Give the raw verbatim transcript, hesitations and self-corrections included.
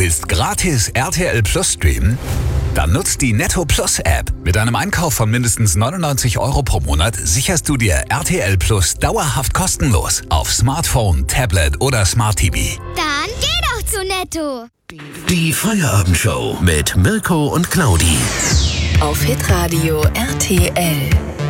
Willst gratis R T L Plus streamen? Dann nutzt die Netto Plus App. Mit einem Einkauf von mindestens neunundneunzig Euro pro Monat sicherst du dir R T L Plus dauerhaft kostenlos auf Smartphone, Tablet oder Smart T V. Dann geh doch zu Netto. Die Feierabendshow mit Mirko und Claudi. Auf Hitradio R T L.